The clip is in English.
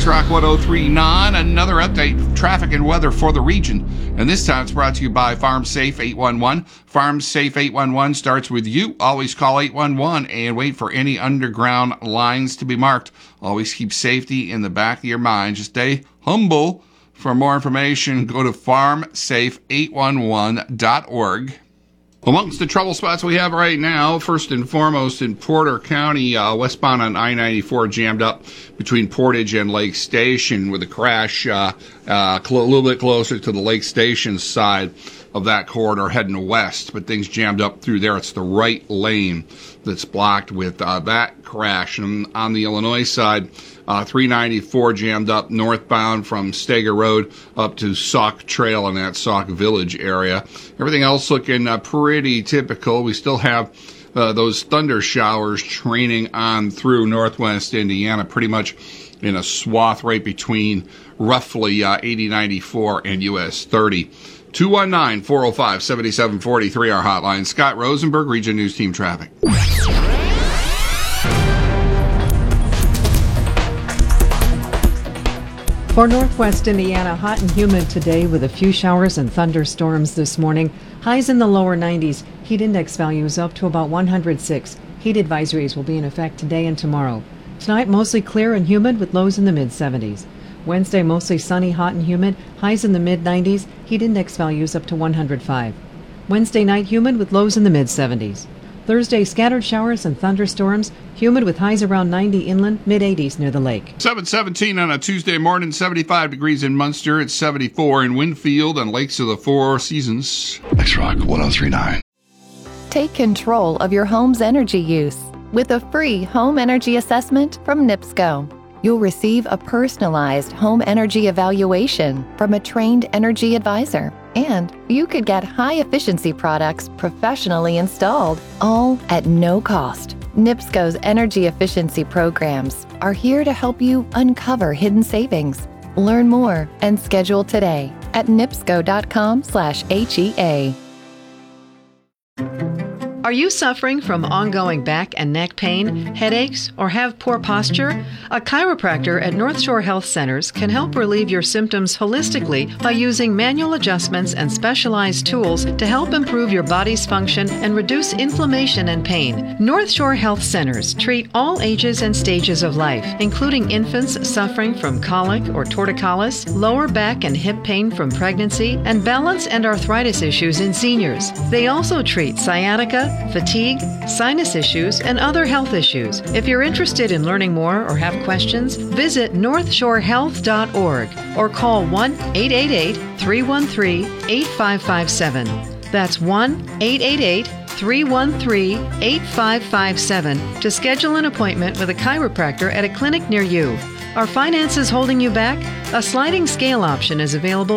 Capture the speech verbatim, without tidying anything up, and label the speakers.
Speaker 1: Rock one oh three point nine, another update, traffic and weather for the region. And this time it's brought to you by Farm Safe eight one one. Farm Safe eight one one starts with you. Always call eight one one and wait for any underground lines to be marked. Always keep safety in the back of your mind. Just stay humble. For more information, go to farm safe eight one one dot org. Amongst the trouble spots we have right now, first and foremost in Porter County, uh, westbound on I ninety-four jammed up between Portage and Lake Station with a crash uh, uh, cl- a little bit closer to the Lake Station side of that corridor heading west, but things jammed up through there. It's the right lane that's blocked with uh, that crash. And on the Illinois side, uh, three ninety-four jammed up northbound from Steger Road up to Sauk Trail in that Sauk Village area. Everything else looking uh, pretty typical. We still have uh, those thunder showers training on through northwest Indiana, pretty much in a swath right between roughly uh, eighty ninety-four and U S thirty. two one nine, four oh five, seven seven four three, our hotline. Scott Rosenberg, Region News Team Traffic.
Speaker 2: For Northwest Indiana, hot and humid today with a few showers and thunderstorms this morning. Highs in the lower nineties. Heat index values up to about one hundred six. Heat advisories will be in effect today and tomorrow. Tonight, mostly clear and humid with lows in the mid seventies. Wednesday, mostly sunny, hot and humid. Highs in the mid nineties. Heat index values up to one hundred five. Wednesday night, humid with lows in the mid seventies. Thursday, scattered showers and thunderstorms. Humid with highs around ninety inland, mid eighties near the lake.
Speaker 1: seven seventeen on a Tuesday morning, seventy-five degrees in Munster. It's seventy-four in Winfield and Lakes of the Four Seasons. X Rock one oh three point nine.
Speaker 3: Take control of your home's energy use with a free home energy assessment from NIPSCO. You'll receive a personalized home energy evaluation from a trained energy advisor. And you could get high-efficiency products professionally installed, all at no cost. NIPSCO's energy efficiency programs are here to help you uncover hidden savings. Learn more and schedule today at nipsco.com slash HEA.
Speaker 2: Are you suffering from ongoing back and neck pain, headaches, or have poor posture? A chiropractor at North Shore Health Centers can help relieve your symptoms holistically by using manual adjustments and specialized tools to help improve your body's function and reduce inflammation and pain. North Shore Health Centers treat all ages and stages of life, including infants suffering from colic or torticollis, lower back and hip pain from pregnancy, and balance and arthritis issues in seniors. They also treat sciatica, fatigue, sinus issues, and other health issues. If you're interested in learning more or have questions, visit north shore health dot org or call one eight eight eight, three one three, eight five five seven. That's one eight eight eight, three one three, eight five five seven to schedule an appointment with a chiropractor at a clinic near you. Are finances holding you back? A sliding scale option is available